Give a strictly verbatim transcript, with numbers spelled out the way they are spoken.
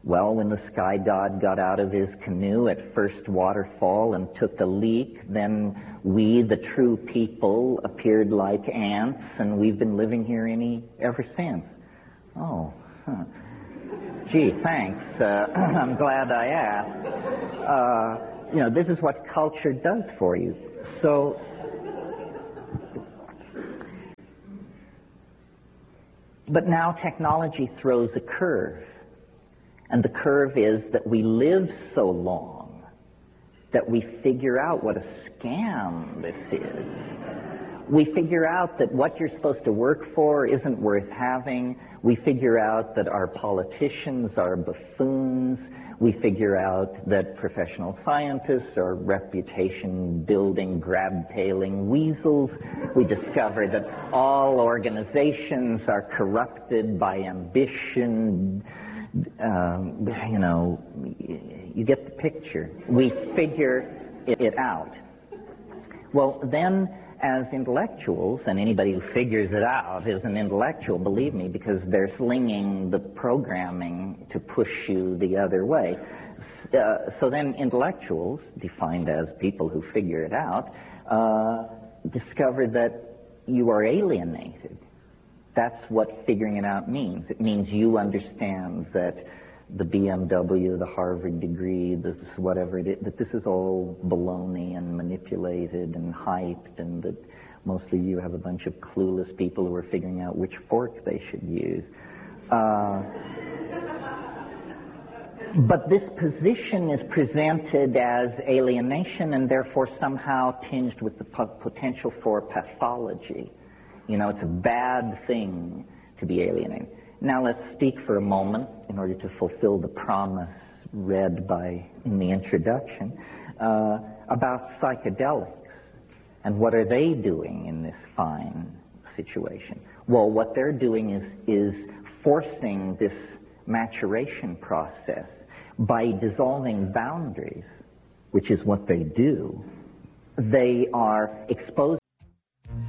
Well, when the sky god got out of his canoe at first waterfall and took a leak, then we, the true people, appeared like ants, and we've been living here any ever since. Oh, huh. Gee, thanks. Uh, I'm glad I asked. Uh, you know, this is what culture does for you. So, but now technology throws a curve. And the curve is that we live so long that we figure out what a scam this is. We figure out that what you're supposed to work for isn't worth having. We figure out that our politicians are buffoons. We figure out that professional scientists are reputation-building, grab-tailing weasels. We discover that all organizations are corrupted by ambition. Um, you know, you get the picture. We figure it out. Well, then, as intellectuals, and anybody who figures it out is an intellectual, believe me, because they're slinging the programming to push you the other way. Uh, so then intellectuals, defined as people who figure it out, uh, discover that you are alienated. That's what figuring it out means. It means you understand that the B M W, the Harvard degree, this whatever it is, that this is all baloney and manipulated and hyped, and that mostly you have a bunch of clueless people who are figuring out which fork they should use. Uh, but this position is presented as alienation and therefore somehow tinged with the potential for pathology. You know, it's a bad thing to be alienated. Now let's speak for a moment, in order to fulfill the promise read by in the introduction, uh, about psychedelics. And what are they doing in this fine situation? Well, what they're doing is, is forcing this maturation process by dissolving boundaries, which is what they do. They are exposing